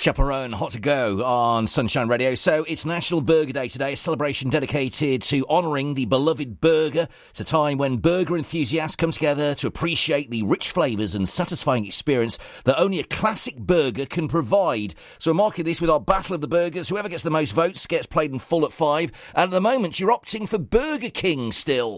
Chaperone, hot to go on Sunshine Radio. So it's National Burger Day today, a celebration dedicated to honouring the beloved burger. It's a time when burger enthusiasts come together to appreciate the rich flavours and satisfying experience that only a classic burger can provide. So we're marking this with our Battle of the Burgers. Whoever gets the most votes gets played in full at 5. And at the moment, you're opting for Burger King still.